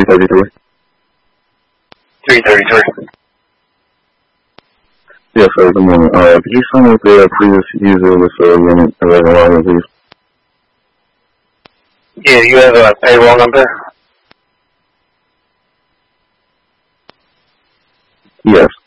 333. 333. Yes, sir. Good morning. Could you show me the previous user with unit 11 login, please? Yeah, you have a payroll number? Yes.